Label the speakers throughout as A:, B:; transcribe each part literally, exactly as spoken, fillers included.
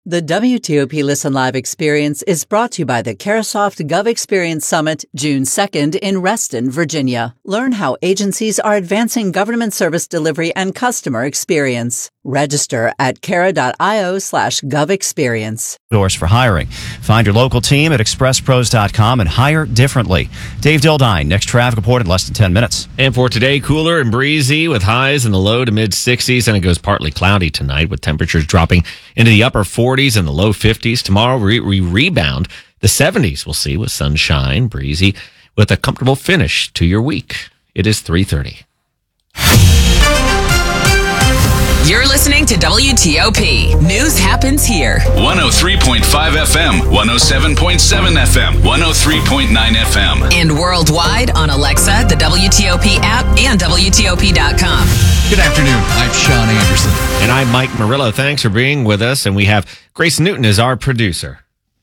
A: The W T O P Listen Live experience is brought to you by the Carasoft Gov Experience Summit, June second in Reston, Virginia. Learn how agencies are advancing government service delivery and customer experience. Register at cara.io slash govexperience.
B: Doors for hiring. Find your local team at express pros dot com and hire differently. Dave Dildine, next traffic report in less than ten minutes.
C: And for today, cooler and breezy with highs in the low to mid sixties, and it goes partly cloudy tonight with temperatures dropping into the upper forties and the low fifties. Tomorrow, we re- rebound the seventies. We'll see with sunshine, breezy, with a comfortable finish to your week. It is three thirty.
D: You're listening to W T O P. News happens here.
E: one oh three point five F M, one oh seven point seven F M, one oh three point nine F M.
D: And worldwide on Alexa, the W T O P app, and W T O P dot com.
F: Good afternoon. I'm Sean Anderson.
C: And I'm Mike Murillo. Thanks for being with us. And we have Grace Newton as our producer.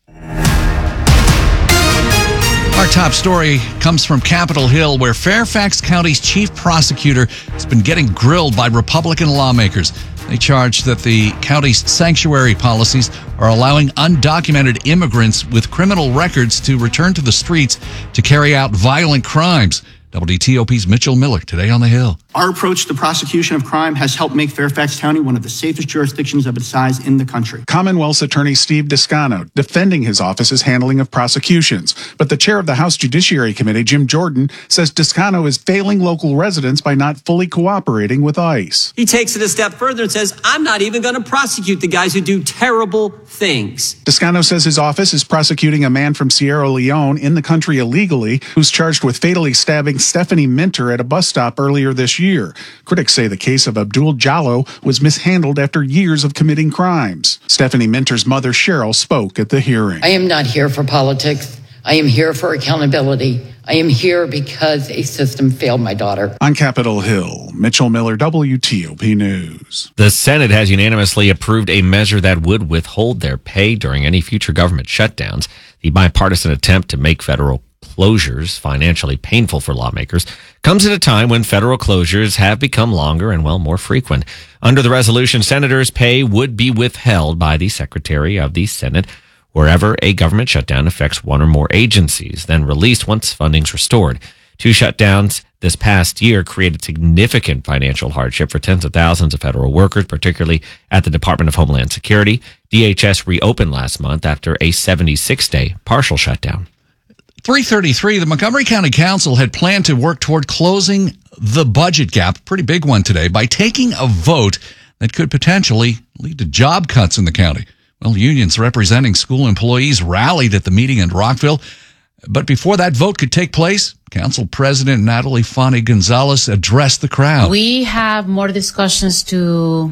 F: Our top story comes from Capitol Hill, where Fairfax County's chief prosecutor has been getting grilled by Republican lawmakers. They charge that the county's sanctuary policies are allowing undocumented immigrants with criminal records to return to the streets to carry out violent crimes. W T O P's Mitchell Miller today on the Hill.
G: Our approach to the prosecution of crime has helped make Fairfax County one of the safest jurisdictions of its size in the country.
H: Commonwealth's Attorney Steve Descano defending his office's handling of prosecutions. But the chair of the House Judiciary Committee, Jim Jordan, says Descano is failing local residents by not fully cooperating with ICE.
I: He takes it a step further and says, I'm not even going to prosecute the guys who do terrible things.
H: Descano says his office is prosecuting a man from Sierra Leone in the country illegally who's charged with fatally stabbing Stephanie Minter at a bus stop earlier this year. Critics say the case of Abdul Jallo was mishandled after years of committing crimes. Stephanie Minter's mother, Cheryl, spoke at the hearing.
J: I am not here for politics. I am here for accountability. I am here because a system failed my daughter.
H: On Capitol Hill, Mitchell Miller, W T O P News.
C: The Senate has unanimously approved a measure that would withhold their pay during any future government shutdowns. The bipartisan attempt to make federal closures financially painful for lawmakers comes at a time when federal closures have become longer and, well, more frequent. Under the resolution, senators' pay would be withheld by the Secretary of the Senate wherever a government shutdown affects one or more agencies, then released once funding's restored. Two shutdowns this past year created significant financial hardship for tens of thousands of federal workers, particularly at the Department of Homeland Security. D H S reopened last month after a seventy-six day partial shutdown.
F: three thirty-three, the Montgomery County Council had planned to work toward closing the budget gap, pretty big one today, by taking a vote that could potentially lead to job cuts in the county. Well, unions representing school employees rallied at the meeting in Rockville. But before that vote could take place, Council President Natalie Fani Gonzalez addressed the crowd.
K: We have more discussions to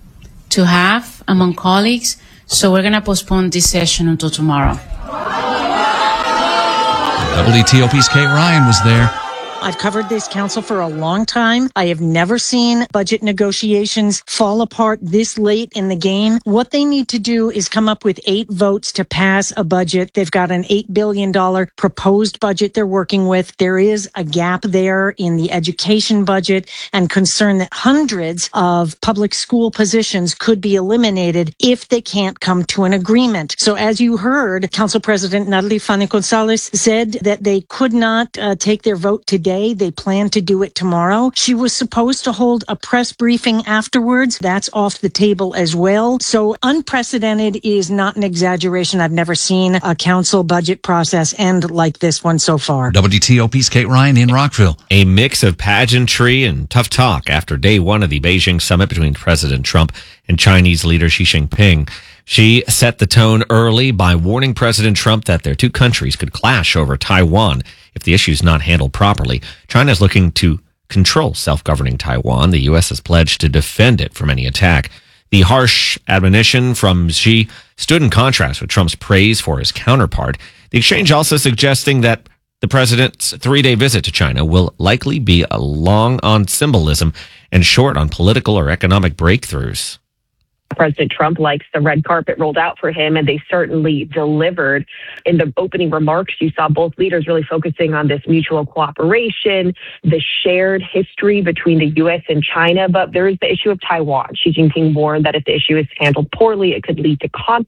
K: to have among colleagues, so we're going to postpone this session until tomorrow.
F: W T O P's Kate Ryan was there.
L: I've covered this council for a long time. I have never seen budget negotiations fall apart this late in the game. What they need to do is come up with eight votes to pass a budget. They've got an eight billion dollars proposed budget they're working with. There is a gap there in the education budget and concern that hundreds of public school positions could be eliminated if they can't come to an agreement. So as you heard, Council President Natalie Fani Gonzalez said that they could not uh, take their vote today. They plan to do it tomorrow. She was supposed to hold a press briefing afterwards. That's off the table as well. So unprecedented is not an exaggeration. I've never seen a council budget process end like this one so far.
F: W T O P's Kate Ryan in Rockville.
C: A mix of pageantry and tough talk after day one of the Beijing summit between President Trump and Chinese leader Xi Jinping. She set the tone early by warning President Trump that their two countries could clash over Taiwan if the issue is not handled properly. China is looking to control self-governing Taiwan. The U S has pledged to defend it from any attack. The harsh admonition from Xi stood in contrast with Trump's praise for his counterpart. The exchange also suggesting that the president's three-day visit to China will likely be a long on symbolism and short on political or economic breakthroughs.
M: President Trump likes the red carpet rolled out for him, and they certainly delivered. In the opening remarks, you saw both leaders really focusing on this mutual cooperation, the shared history between the U S and China, but there is the issue of Taiwan. Xi Jinping warned that if the issue is handled poorly, it could lead to conflict.